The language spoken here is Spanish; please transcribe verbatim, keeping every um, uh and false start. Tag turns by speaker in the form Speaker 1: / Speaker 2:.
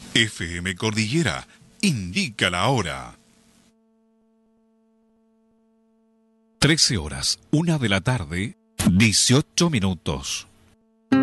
Speaker 1: F M Cordillera indica la hora. trece horas, una de la tarde, dieciocho minutos.